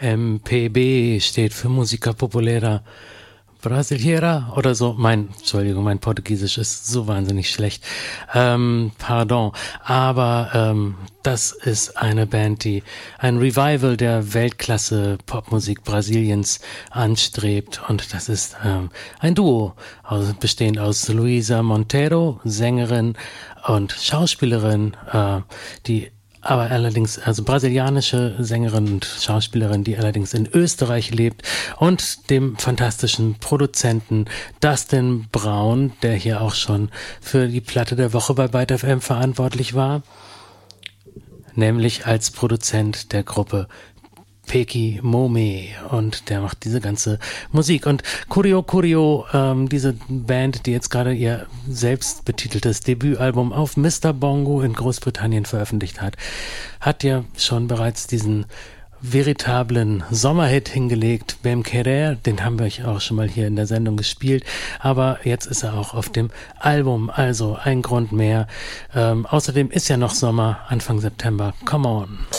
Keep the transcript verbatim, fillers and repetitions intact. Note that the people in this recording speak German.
M P B steht für Música Popular Brasileira oder so. Mein, Entschuldigung, mein Portugiesisch ist so wahnsinnig schlecht. Ähm, pardon. Aber ähm, das ist eine Band, die ein Revival der Weltklasse Popmusik Brasiliens anstrebt. Und das ist ähm, ein Duo, aus, bestehend aus Luisa Monteiro, Sängerin und Schauspielerin, äh, die aber allerdings, also brasilianische Sängerin und Schauspielerin, die allerdings in Österreich lebt, und dem fantastischen Produzenten Dustin Braun, der hier auch schon für die Platte der Woche bei Byte F M verantwortlich war, nämlich als Produzent der Gruppe Peki Mome, und der macht diese ganze Musik. Und Curio Curio, ähm, diese Band, die jetzt gerade ihr selbst betiteltes Debütalbum auf Mister Bongo in Großbritannien veröffentlicht hat, hat ja schon bereits diesen veritablen Sommerhit hingelegt, Bem Querer, den haben wir euch auch schon mal hier in der Sendung gespielt, aber jetzt ist er auch auf dem Album, also ein Grund mehr. Ähm, außerdem ist ja noch Sommer, Anfang September, come on.